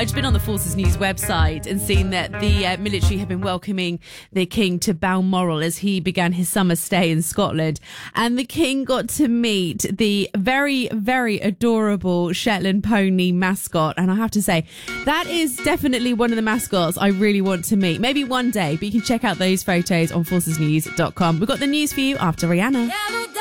I'd just been on the Forces News website and seen that the military have been welcoming the King to Balmoral as he began his summer stay in Scotland. And the King got to meet the very, very adorable Shetland pony mascot. And I have to say, that is definitely one of the mascots I really want to meet. Maybe one day, but you can check out those photos on forcesnews.com. We've got the news for you after Rihanna.